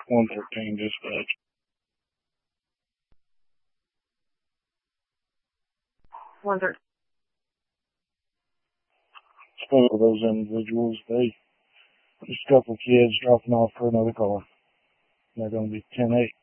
113 dispatch. 113. Spoke with those individuals. Just a couple of kids dropping off for another car. They're going to be 10-8.